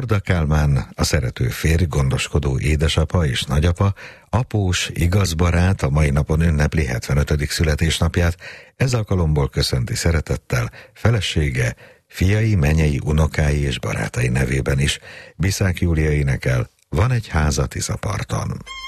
Korda Kálmán, a szerető férj, gondoskodó édesapa és nagyapa, após, igaz barát a mai napon ünnepli 75. születésnapját, ez alkalomból köszönti szeretettel felesége, fiai, menyei, unokái és barátai nevében is. Biszák Júlia énekel Van egy ház a Tiszaparton.